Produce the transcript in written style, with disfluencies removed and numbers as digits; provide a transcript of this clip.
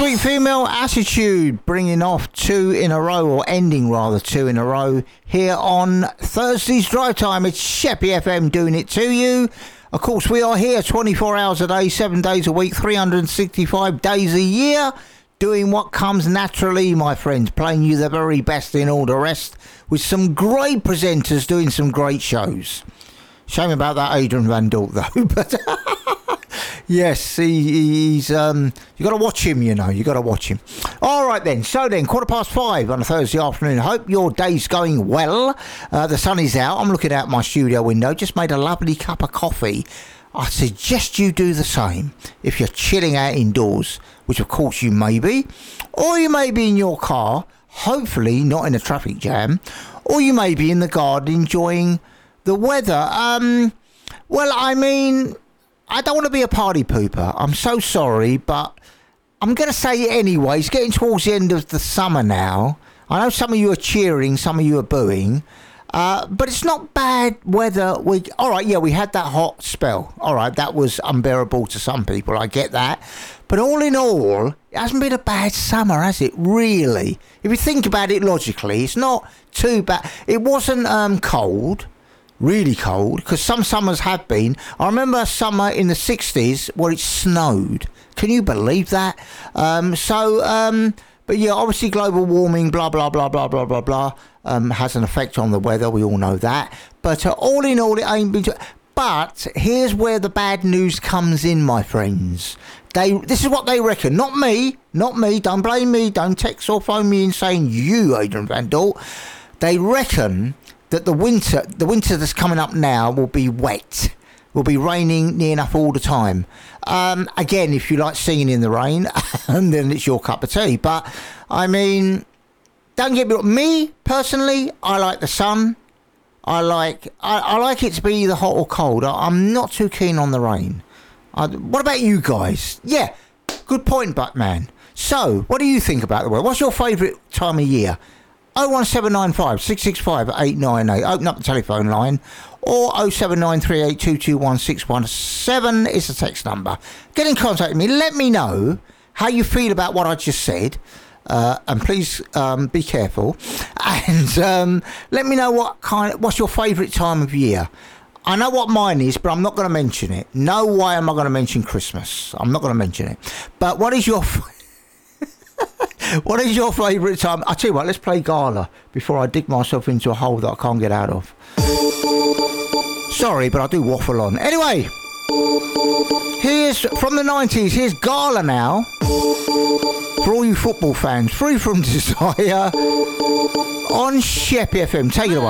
Sweet Female Attitude, bringing off 2 in a row, or ending rather 2 in a row, here on Thursday's Drive Time. It's Sheppy FM doing it to you. Of course, we are here 24 hours a day, 7 days a week, 365 days a year, doing what comes naturally, my friends, playing you the very best in all the rest, with some great presenters doing some great shows. Shame about that Adrian Van Dort, though, but... Yes, he's you got to watch him, you know. You got to watch him. All right, then. So then, 5:15 on a Thursday afternoon. Hope your day's going well. The sun is out. I'm looking out my studio window. Just made a lovely cup of coffee. I suggest you do the same if you're chilling out indoors, which of course you may be, or you may be in your car, hopefully not in a traffic jam, or you may be in the garden enjoying the weather. Well, I mean, I don't want to be a party pooper. I'm so sorry, but I'm going to say it anyway. It's getting towards the end of the summer now. I know some of you are cheering, some of you are booing. But it's not bad weather. All right, yeah, we had that hot spell. All right, that was unbearable to some people. I get that. But all in all, it hasn't been a bad summer, has it? Really? If you think about it logically, it's not too bad. It wasn't cold. Really cold, because some summers have been. I remember a summer in the 60s where it snowed. Can you believe that? But yeah, obviously global warming, blah, blah, blah, blah, blah, blah, blah, has an effect on the weather. We all know that. But all in all, it ain't been... But here's where the bad news comes in, my friends. This is what they reckon. Not me. Don't blame me. Don't text or phone me and saying you, Adrian Van Dort. They reckon that the winter that's coming up now will be wet. Will be raining near enough all the time. Again, if you like singing in the rain, then it's your cup of tea. But, I mean, don't get me wrong. Me, personally, I like the sun. I like it to be either hot or cold. I'm not too keen on the rain. What about you guys? Yeah, good point, Batman. So, what do you think about the weather? What's your favourite time of year? 01795 665 898. Open up the telephone line. Or 07938221617 is the text number. Get in contact with me. Let me know how you feel about what I just said. And please be careful. And let me know what's your favourite time of year. I know what mine is, but I'm not going to mention it. No way am I going to mention Christmas. I'm not going to mention it. But what is your... What is your favourite time? I'll tell you what, let's play Gala before I dig myself into a hole that I can't get out of. Sorry, but I do waffle on. Anyway, here's from the 90s. Here's Gala now. For all you football fans, Free From Desire on Sheppy FM. Take it away.